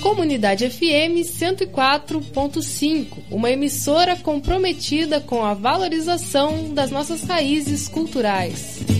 Comunidade FM 104.5, uma emissora comprometida com a valorização das nossas raízes culturais.